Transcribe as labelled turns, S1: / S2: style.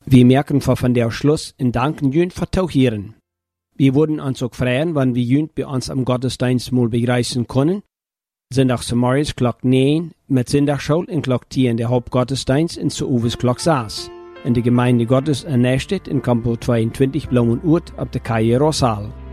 S1: Wir merken von der Schluss und danken Jünd für Tauchieren. Wir würden uns auch freuen, wenn wir Jünd bei uns am Gottesdienst mal begrüßen können. Sonntags morgens Glock 9 mit Sonntagsschule und Glock 10 der Hauptgottesdienst in Zuuwes Glock 6. In der Gemeinde Gottes in Nächstedt in Kampo 22 Blaumenurt auf der Kaie Rosal.